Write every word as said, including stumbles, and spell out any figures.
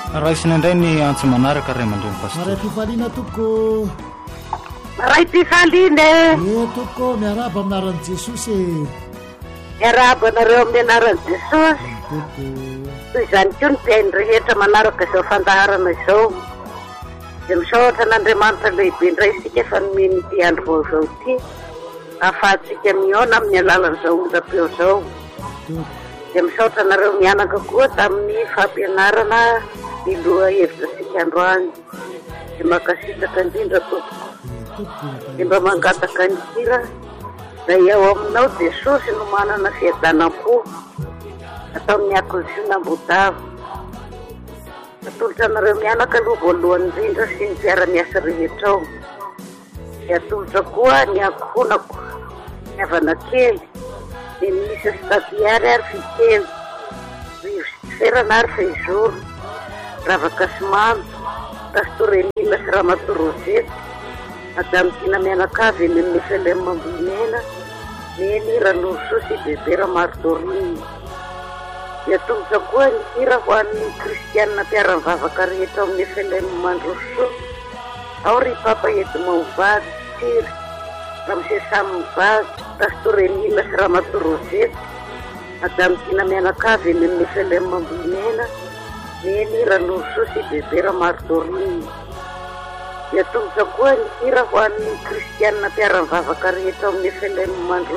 raisina indray ny antso manaraka ray aman-dreny pastor. Maray mpifaliana toko. Maray mpifaliana. E toko miaraba aminaran'i Jesosy. Miaraba anareo amin'ny anaran'i Jesosy. Toko. Toy izany koa ny mpiainy rehetra manaraka izao fandaharana izao. Dia misaotra n'Andriamanitra lehibe indray isika efa nomeny ity andro vaovao ity. Ahafahantsika mihaona amin'ny alalan'izao ondram-peo izao. Dia misaotra anareo mianaka koa tamin'ny fampianarana ny loha hevitra androany. Dia makasitaka indrindra tompoko. Dia mba mangataka ny tira izay ao aminao Jesosy no manana fiadanam-po ataon'ny akonsinam-bodavo. Atolotra anareo mianaka aloha voalohany indrindra sy ny mpiara-miasa rehetra ao. Dia atolotra koa ny ankohonako ny havana kely ny misy stadiary ary fiteny rivoferana ary feizoro ravaka simamy pastorenina sy ramatorozety madame tina mianakavy eny amin'ny felem mambolimena neny ranoroso sy bebera mardorini. Dia atolotra koa ny tira ho an'ny kristianina mpiara-mivavaka rehetra ao amin'ny felem mandroso ao ry papa edmond vady tira ramsesamy vady pastorenina sy ramatorozety madame tina mianakavy eny amin'ny felem mambolimena neny ranoroso sy bebera mardorini. Dia atolotra koa ny tira ho an'ny kristianina mpiara-mivavaka rehetra ao amin'ny felem mandroso